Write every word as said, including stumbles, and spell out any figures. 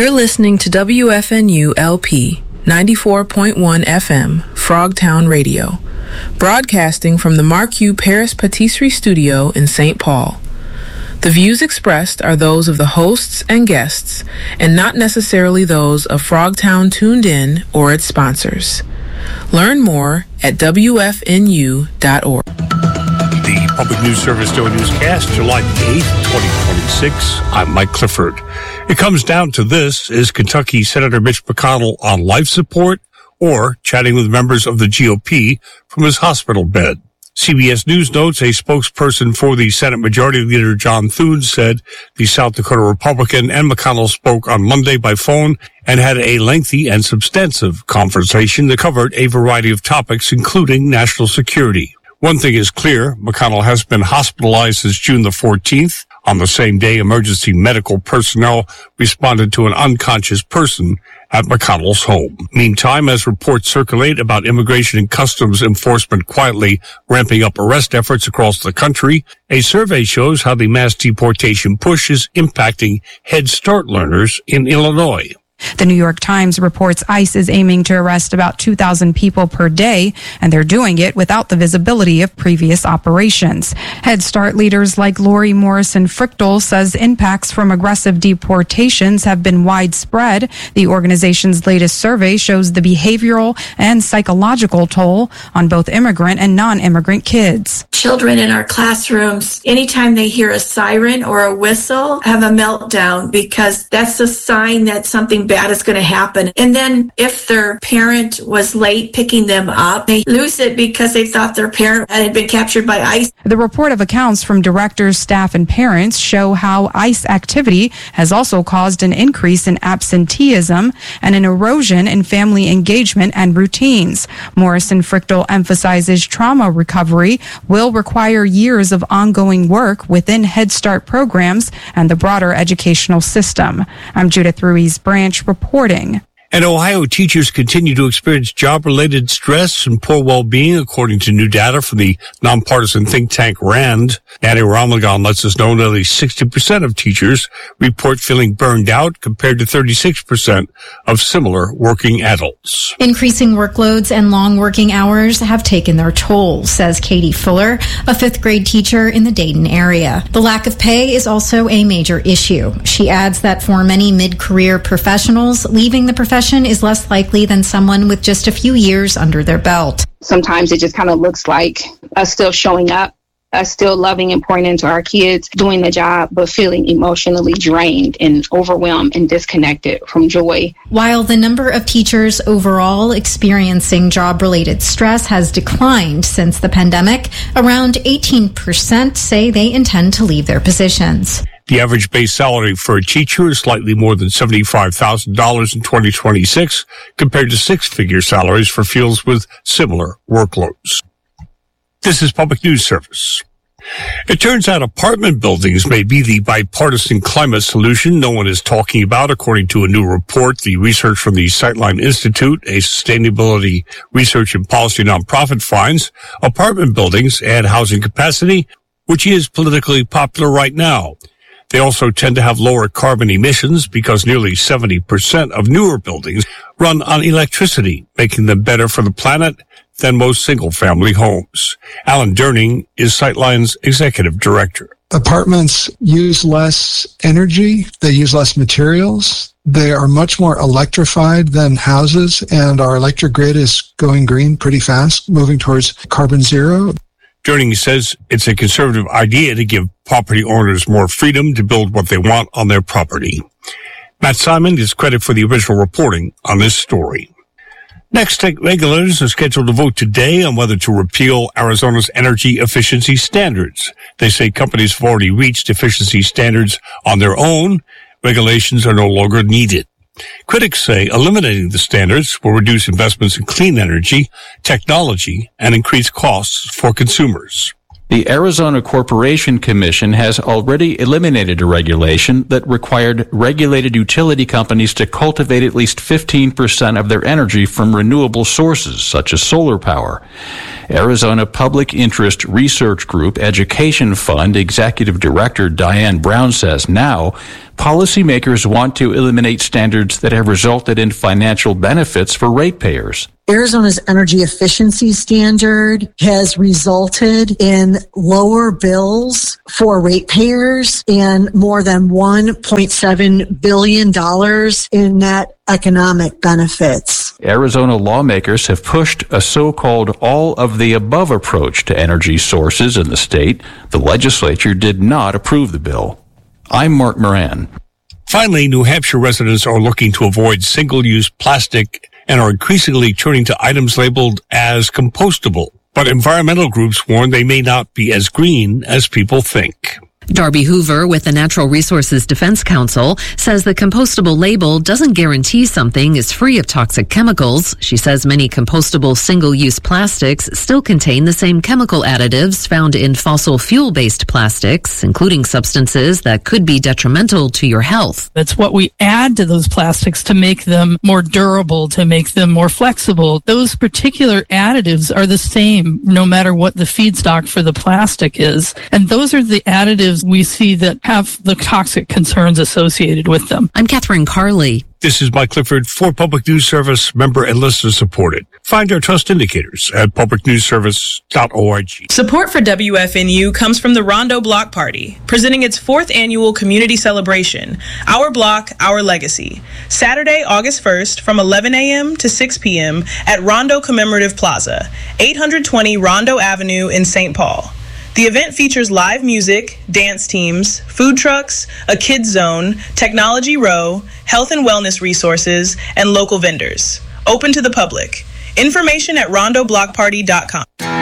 You're listening to W F N U L P ninety-four point one F M, Frogtown Radio, broadcasting from the Marquis Paris Patisserie Studio in Saint Paul. The views expressed are those of the hosts and guests, and not necessarily those of Frogtown Tuned In or its sponsors. Learn more at W F N U dot org. The Public News Service Daily Newscast, July eighth, twenty twenty-six. I'm Mike Clifford. It comes down to this: is Kentucky Senator Mitch McConnell on life support or chatting with members of the G O P from his hospital bed? C B S News notes a spokesperson for the Senate Majority Leader John Thune said the South Dakota Republican and McConnell spoke on Monday by phone and had a lengthy and substantive conversation that covered a variety of topics, including national security. One thing is clear: McConnell has been hospitalized since June the fourteenth. On the same day, emergency medical personnel responded to an unconscious person at McConnell's home. Meantime, as reports circulate about Immigration and Customs Enforcement quietly ramping up arrest efforts across the country, a survey shows how the mass deportation push is impacting Head Start learners in Illinois. The New York Times reports ICE is aiming to arrest about two thousand people per day, and they're doing it without the visibility of previous operations. Head Start leaders like Lori Morrison Frichtel says impacts from aggressive deportations have been widespread. The organization's latest survey shows the behavioral and psychological toll on both immigrant and non-immigrant kids. Children in our classrooms, anytime they hear a siren or a whistle, have a meltdown because that's a sign that something bad is going to happen. And then if their parent was late picking them up, they lose it because they thought their parent had been captured by ICE. The report of accounts from directors, staff, and parents show how ICE activity has also caused an increase in absenteeism and an erosion in family engagement and routines. Morrison Frichtel emphasizes trauma recovery will require years of ongoing work within Head Start programs and the broader educational system. I'm Judith Ruiz-Branch reporting. And Ohio teachers continue to experience job-related stress and poor well-being, according to new data from the nonpartisan think tank RAND. Nancy Ramlagan lets us know nearly sixty percent of teachers report feeling burned out, compared to thirty-six percent of similar working adults. Increasing workloads and long working hours have taken their toll, says Katie Fuller, a fifth grade teacher in the Dayton area. The lack of pay is also a major issue. She adds that for many mid-career professionals, leaving the profession is less likely than someone with just a few years under their belt. Sometimes it just kind of looks like us still showing up, us still loving and pouring into our kids, doing the job, but feeling emotionally drained and overwhelmed and disconnected from joy. While the number of teachers overall experiencing job-related stress has declined since the pandemic, around eighteen percent say they intend to leave their positions. The average base salary for a teacher is slightly more than seventy-five thousand dollars in twenty twenty-six, compared to six-figure salaries for fields with similar workloads. This is Public News Service. It turns out apartment buildings may be the bipartisan climate solution no one is talking about, according to a new report. The research from the Sightline Institute, a sustainability research and policy nonprofit, finds apartment buildings add housing capacity, which is politically popular right now. They also tend to have lower carbon emissions because nearly seventy percent of newer buildings run on electricity, making them better for the planet than most single-family homes. Alan Durning is Sightline's executive director. Apartments use less energy, they use less materials, they are much more electrified than houses, and our electric grid is going green pretty fast, moving towards carbon zero. Durning says it's a conservative idea to give property owners more freedom to build what they want on their property. Matt Simon is credited for the original reporting on this story. Next, state regulators are scheduled to vote today on whether to repeal Arizona's energy efficiency standards. They say companies have already reached efficiency standards on their own. Regulations are no longer needed. Critics say eliminating the standards will reduce investments in clean energy, technology, and increase costs for consumers. The Arizona Corporation Commission has already eliminated a regulation that required regulated utility companies to cultivate at least fifteen percent of their energy from renewable sources, such as solar power. Arizona Public Interest Research Group Education Fund Executive Director Diane Brown says now Policymakers want to eliminate standards that have resulted in financial benefits for ratepayers. Arizona's energy efficiency standard has resulted in lower bills for ratepayers and more than one point seven billion dollars in net economic benefits. Arizona lawmakers have pushed a so-called all-of-the-above approach to energy sources in the state. The legislature did not approve the bill. I'm Mark Moran. Finally, New Hampshire residents are looking to avoid single-use plastic and are increasingly turning to items labeled as compostable. But environmental groups warn they may not be as green as people think. Darby Hoover with the Natural Resources Defense Council says the compostable label doesn't guarantee something is free of toxic chemicals. She says many compostable single-use plastics still contain the same chemical additives found in fossil fuel-based plastics, including substances that could be detrimental to your health. It's what we add to those plastics to make them more durable, to make them more flexible. Those particular additives are the same no matter what the feedstock for the plastic is. And those are the additives we see that have the toxic concerns associated with them. I'm Catherine Carley. This is Mike Clifford for Public News Service, member and listener supported. Find our trust indicators at public news service dot org. Support for W F N U comes from the Rondo Block Party, presenting its fourth annual community celebration, Our Block, Our Legacy, Saturday, August first from eleven a.m. to six p.m. at Rondo Commemorative Plaza, eight twenty Rondo Avenue in Saint Paul. The event features live music, dance teams, food trucks, a kids zone, technology row, health and wellness resources, and local vendors. Open to the public. Information at rondo block party dot com.